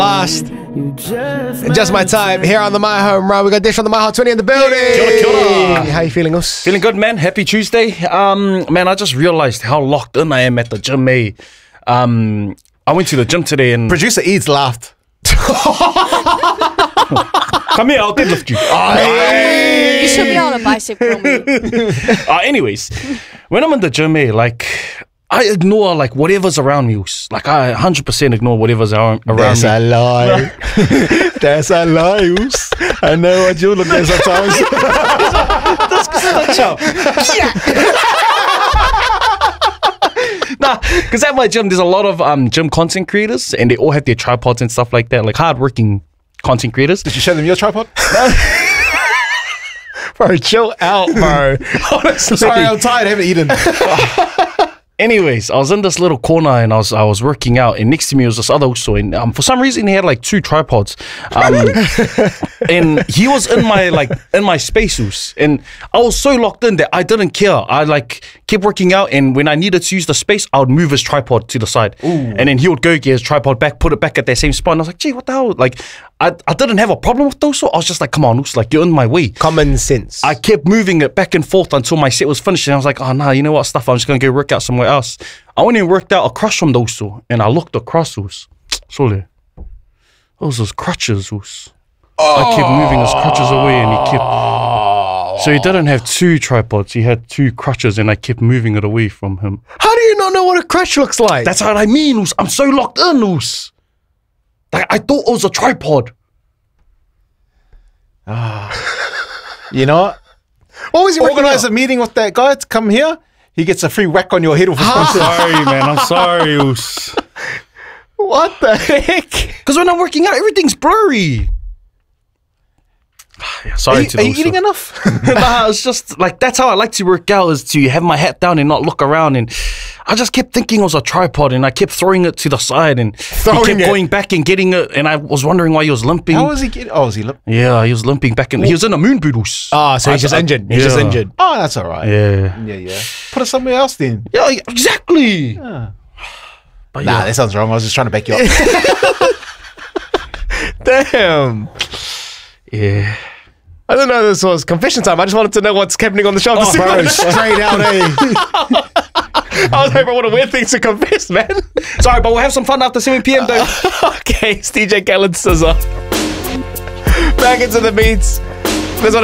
Last. Just my time here on the My Home Run. We got Dish on the My Hot 20 in the building. Kia ora. How you feeling, Us? Feeling good, man. Happy Tuesday. Man, I just realized how locked in I am at the gym, eh? I went to the gym today and... Producer Eads laughed. Come here, I'll deadlift you. You should be able to bicep curl me. Anyways, when I'm in the gym, eh, like... I ignore like whatever's around me. Like I 100% ignore whatever's around That's me. a lie. That's a lie, Us. I know what you look like sometimes. Nah, because at my gym, there's a lot of gym content creators, and they all have their tripods and stuff like that, like hard-working content creators. Did you show them your tripod? Bro, chill out, bro. Honestly. Sorry, I'm tired. I haven't eaten. Anyways, I was in this little corner and I was working out, and next to me was this other uso, and for some reason he had like 2 tripods, and he was in my space, and I was so locked in that I didn't care. I like kept working out, and when I needed to use the space, I would move his tripod to the side. Ooh. And then he would go get his tripod back, put it back at that same spot, and I was like, gee, what the hell? Like I didn't have a problem with those, so I was just like, come on, Us, like you're in my way. Common sense. I kept moving it back and forth until my set was finished, and I was like, oh nah, you know what, stuff, I'm just gonna go work out somewhere else. I went and worked out across from those two, and I looked across those. Sorry, those was crutches. I kept moving his crutches away, and he kept. So he didn't have 2 tripods; he had 2 crutches, and I kept moving it away from him. How do you not know what a crutch looks like? That's what I mean, Us. I'm so locked in, Us. Like I thought it was a tripod. You know what? What was you Organize a meeting with that guy to come here. He gets a free whack on your head with his I'm sorry, man. I'm sorry, Us. What the heck? Because when I'm working out, everything's blurry. Yeah, sorry to Are those you eating who- enough? Nah, it's just like that's how I like to work out, is to have my hat down and not look around. And I just kept thinking it was a tripod, and I kept throwing it to the side, and he kept going back and getting it, and I was wondering why he was limping. How was he getting? Oh, was he? Yeah, he was limping back, and he was in a moon boodles. Ah, so he's just injured. He's just injured. Oh, that's all right. Yeah, Yeah. Put it somewhere else then. yeah, exactly. Yeah. But Nah, yeah. that sounds wrong. I was just trying to back you up. Damn. Yeah. I didn't know this was confession time. I just wanted to know what's happening on the show. Bro, straight out, eh? I was hoping I want to weird things to confess, man. Sorry, but we'll have some fun after 7 p.m. though. Okay, it's DJ Khaled Scissor. Back into the beats.